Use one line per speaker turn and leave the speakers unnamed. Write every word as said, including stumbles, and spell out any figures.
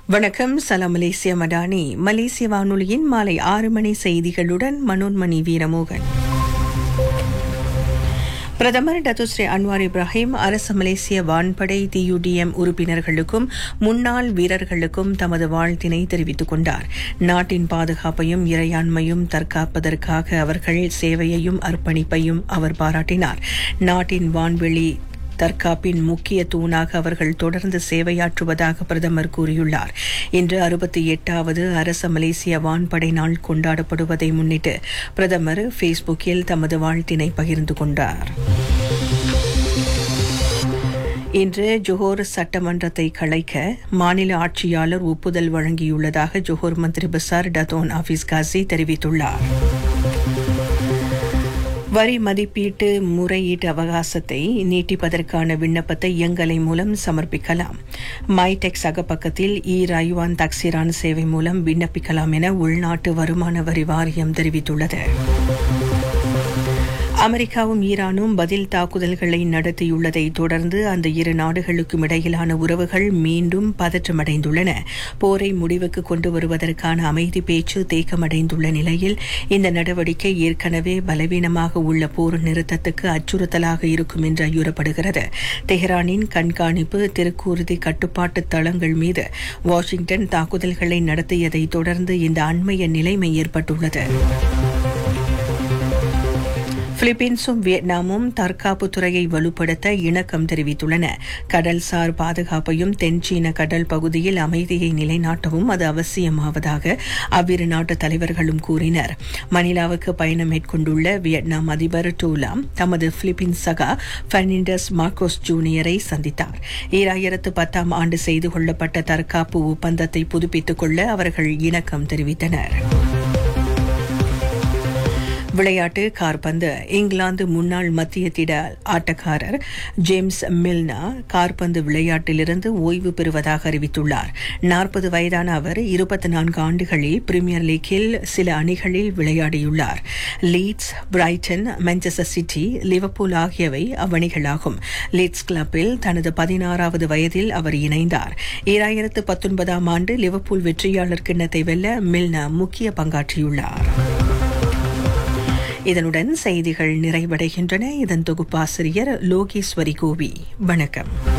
வணக்கம். சலாம் மலேசிய மடானி. மலேசிய வானொலியின் மாலை ஆறு மணி செய்திகளுடன் மனோன்மணி வீரமோகன். பிரதமர் டத்துஸ்ரீ அன்வார் இப்ராஹிம் அரசு மலேசிய வான்படை டியூடிஎம் உறுப்பினர்களுக்கும் முன்னாள் வீரர்களுக்கும் தமது வாழ்த்தினை தெரிவித்துக் கொண்டார். நாட்டின் பாதுகாப்பையும் இறையாண்மையும் தற்காப்பதற்காக அவர்கள் சேவையையும் அர்ப்பணிப்பையும் அவர் பாராட்டினார். நாட்டின் வான்வெளி தற்காப்பின் முக்கிய தூணாக அவர்கள் தொடர்ந்து சேவையாற்றுவதாக பிரதமர் கூறியுள்ளார். இன்று அறுபத்தி எட்டாவது அரச மலேசிய வான்படை நாள் கொண்டாடப்படுவதை முன்னிட்டு பிரதமர் ஃபேஸ்புக்கில் தமது வாழ்த்தினை பகிர்ந்து கொண்டார். இன்று ஜொஹோர் சட்டமன்றத்தை கலைக்க மாநில ஆட்சியாளர் ஒப்புதல் வழங்கியுள்ளதாக ஜொஹோர் மந்திரி பசார் டத்தோன் ஆஃபீஸ் காசி தெரிவித்துள்ளார். வரி மதிப்பீட்டு முறையீட்டு அவகாசத்தை நீட்டிப்பதற்கான விண்ணப்பத்தை இயங்கலை மூலம் சமர்ப்பிக்கலாம். மைடெக்ஸ் அகப்பக்கத்தில் இ ராயுவான் தக்சிரான் சேவை மூலம் விண்ணப்பிக்கலாம் என உள்நாட்டு வருமான வரி வாரியம் தெரிவித்துள்ளது. அமெரிக்காவும் ஈரானும் பதில் தாக்குதல்களை நடத்தியுள்ளதை தொடர்ந்து அந்த இரு நாடுகளுக்கும் இடையிலான உறவுகள் மீண்டும் பதற்றமடைந்துள்ளன. போரை முடிவுக்கு கொண்டு வருவதற்கான அமைதி பேச்சு தேக்கமடைந்துள்ள நிலையில் இந்த நடவடிக்கை ஏற்கனவே பலவீனமாக உள்ள போர் நிறுத்தத்துக்கு அச்சுறுத்தலாக இருக்கும் என்று ஐயுறப்படுகிறது. தெஹ்ரானின் கண்காணிப்பு திருக்கூறுதி கட்டுப்பாட்டு தளங்கள் மீது வாஷிங்டன் தாக்குதல்களை நடத்தியதை தொடர்ந்து இந்த அண்மைய நிலைமை ஏற்பட்டுள்ளது. பிலிப்பீன்ஸும் வியட்நாமும் தற்காப்பு துறையை வலுப்படுத்த இணக்கம் தெரிவித்துள்ளன. கடல்சார் பாதுகாப்பையும் தென்சீன கடல் பகுதியில் அமைதியை நிலைநாட்டவும் அது அவசியமாவதாக அவ்விரு நாட்டு தலைவர்களும் கூறினர். மணிலாவுக்கு பயணம் மேற்கொண்டுள்ள வியட்நாம் அதிபர் டூலாம் தமது பிலிப்பீன்ஸ் சகா பெர்னாண்டஸ் மார்கோஸ் ஜூனியரை சந்தித்தார். ஈராயிரத்து பத்தாம் ஆண்டு செய்து கொள்ளப்பட்ட தற்காப்பு ஒப்பந்தத்தை புதுப்பித்துக் கொள்ள அவர்கள் இணக்கம் தெரிவித்தனர். விளையாட்டு கார்பந்து. இங்கிலாந்து முன்னாள் மத்திய திட ஆட்டக்காரர் ஜேம்ஸ் மில்னா கார்பந்து விளையாட்டிலிருந்து ஓய்வு பெறுவதாக அறிவித்துள்ளார். நாற்பது வயதான அவர் இருபத்தி நான்கு ஆண்டுகளில் பிரீமியர் லீக்கில் சில அணிகளில் விளையாடியுள்ளார். Leads, Brayton, Manchester city, Liverpool ஆகியவை அவ்வணிகளாகும். லீட்ஸ் கிளப்பில் தனது பதினாறாவது வயதில் அவர் இணைந்தார். ஈராயிரத்து பத்தொன்பதாம் ஆண்டு லிவர்பூல் வெற்றியாளர் கிண்ணத்தை வெல்ல மில்னா முக்கிய பங்காற்றியுள்ளார். இதனுடன் செய்திகள் நிறைவடைகின்றன. இதன் தொகுப்பாசிரியர் லோகேஸ்வரி கோவி. வணக்கம்.